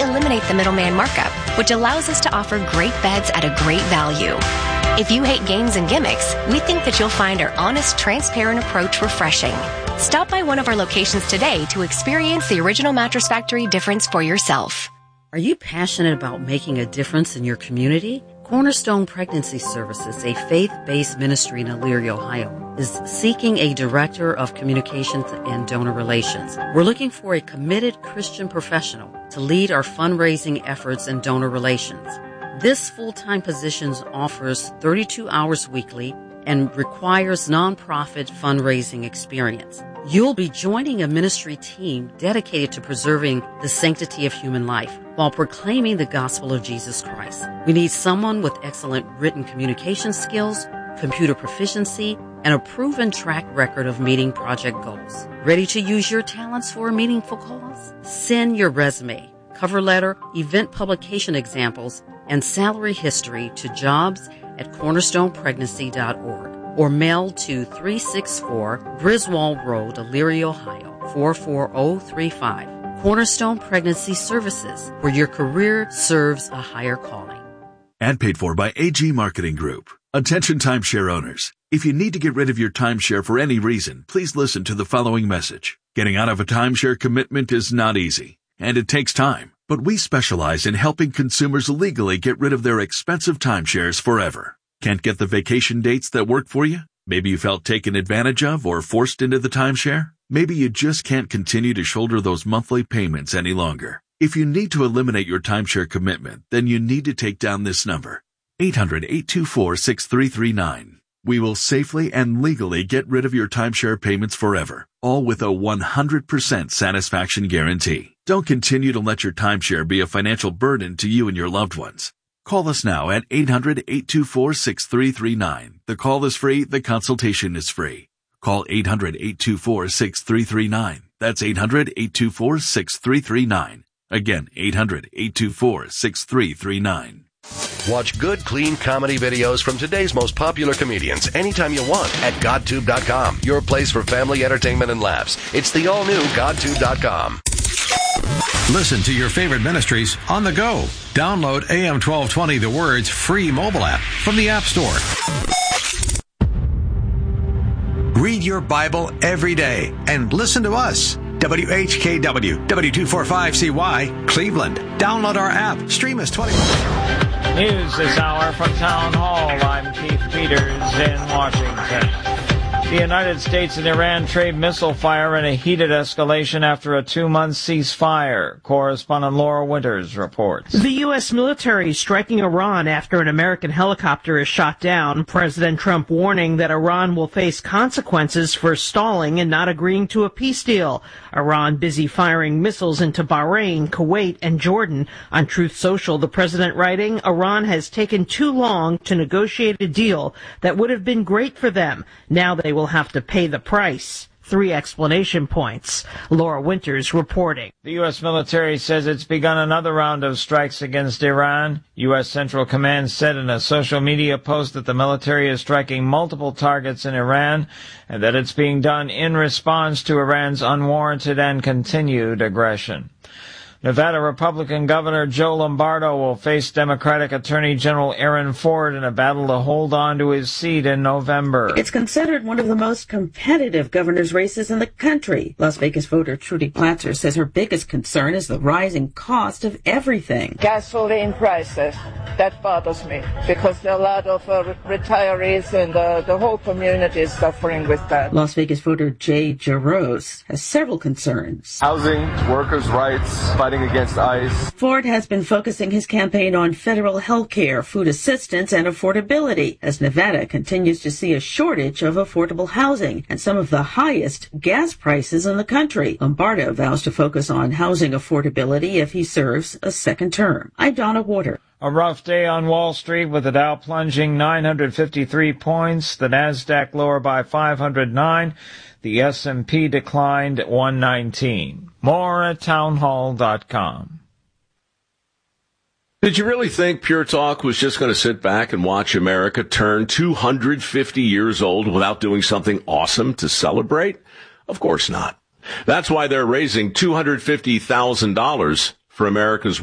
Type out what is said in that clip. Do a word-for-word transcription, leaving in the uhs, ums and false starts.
eliminate the middleman markup, which allows us to offer great beds at a great value. If you hate games and gimmicks, we think that you'll find our honest, transparent approach refreshing. Stop by one of our locations today to experience the Original Mattress Factory difference for yourself. Are you passionate about making a difference in your community? Cornerstone Pregnancy Services, a faith-based ministry in Elyria, Ohio, is seeking a director of communications and donor relations. We're looking for a committed Christian professional to lead our fundraising efforts and donor relations. This full-time position offers thirty-two hours weekly and requires nonprofit fundraising experience. You'll be joining a ministry team dedicated to preserving the sanctity of human life while proclaiming the gospel of Jesus Christ. We need someone with excellent written communication skills, computer proficiency, and a proven track record of meeting project goals. Ready to use your talents for a meaningful cause? Send your resume, cover letter, event publication examples, and salary history to jobs at cornerstone pregnancy dot org or mail to three sixty-four Griswold Road, Elyria, Ohio, four four zero three five. Cornerstone Pregnancy Services, where your career serves a higher calling. Ad paid for by A G Marketing Group. Attention timeshare owners. If you need to get rid of your timeshare for any reason, please listen to the following message. Getting out of a timeshare commitment is not easy, and it takes time. But we specialize in helping consumers legally get rid of their expensive timeshares forever. Can't get the vacation dates that work for you? Maybe you felt taken advantage of or forced into the timeshare? Maybe you just can't continue to shoulder those monthly payments any longer. If you need to eliminate your timeshare commitment, then you need to take down this number, eight hundred, eight two four, six three three nine. We will safely and legally get rid of your timeshare payments forever, all with a one hundred percent satisfaction guarantee. Don't continue to let your timeshare be a financial burden to you and your loved ones. Call us now at eight hundred, eight two four, six three three nine. The call is free. The consultation is free. Call eight hundred, eight two four, six three three nine. That's eight hundred, eight two four, six three three nine. Again, eight hundred, eight two four, six three three nine. Watch good, clean comedy videos from today's most popular comedians anytime you want at godtube dot com, your place for family entertainment and laughs. It's the all-new godtube dot com. Listen to your favorite ministries on the go. Download A M twelve twenty The Word's free mobile app from the App Store. Read your Bible every day and listen to us. W H K W, W two forty-five C Y, Cleveland. Download our app. Stream us twenty-four. News this hour from Town Hall. I'm Keith Peters in Washington. The United States and Iran trade missile fire in a heated escalation after a two-month ceasefire. Correspondent Laura Winters reports. The U S military striking Iran after an American helicopter is shot down. President Trump warning that Iran will face consequences for stalling and not agreeing to a peace deal. Iran busy firing missiles into Bahrain, Kuwait, and Jordan. On Truth Social, the president writing, Iran has taken too long to negotiate a deal that would have been great for them. Now they will have to pay the price. Three explanation points. Laura Winters reporting. The U S military says it's begun another round of strikes against Iran. U S Central Command said in a social media post that the military is striking multiple targets in Iran and that it's being done in response to Iran's unwarranted and continued aggression. Nevada Republican Governor Joe Lombardo will face Democratic Attorney General Aaron Ford in a battle to hold on to his seat in November. It's considered one of the most competitive governor's races in the country. Las Vegas voter Trudy Platzer says her biggest concern is the rising cost of everything. Gasoline prices, that bothers me because there are a lot of uh, retirees and uh, the whole community is suffering with that. Las Vegas voter Jay Jaros has several concerns. Housing, workers' rights, fighting against ICE. Ford has been focusing his campaign on federal health care, food assistance, and affordability as Nevada continues to see a shortage of affordable housing and some of the highest gas prices in the country. Lombardo vows to focus on housing affordability if he serves a second term. I'm Donna Water. A rough day on Wall Street with the Dow plunging nine hundred fifty-three points, the Nasdaq lower by five hundred nine, the S and P declined one nineteen. More at townhall dot com. Did you really think Pure Talk was just going to sit back and watch America turn two hundred fifty years old without doing something awesome to celebrate? Of course not. That's why they're raising two hundred fifty thousand dollars for America's